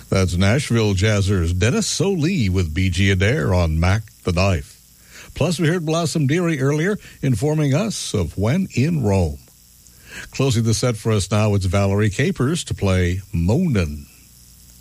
That's Nashville Jazzers Dennis Solee with B.G. Adair on Mac the Knife. Plus, we heard Blossom Dearie earlier informing us of When in Rome. Closing the set for us now, it's Valerie Capers to play Moanin'.